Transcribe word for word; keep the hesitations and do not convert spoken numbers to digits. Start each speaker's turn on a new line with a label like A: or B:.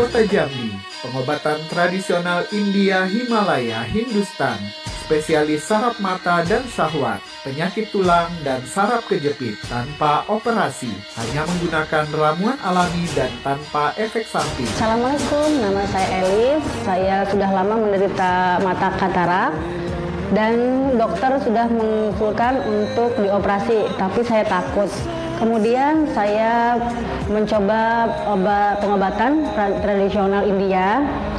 A: Kota Jambi, pengobatan tradisional India Himalaya Hindustan, spesialis saraf mata dan syahwat, penyakit tulang dan saraf kejepit tanpa operasi, hanya menggunakan ramuan alami dan tanpa efek samping.
B: Assalamualaikum, nama saya Elis. Saya sudah lama menderita mata katarak dan dokter sudah mengusulkan untuk dioperasi, tapi saya takut. Kemudian saya mencoba obat pengobatan tradisional India.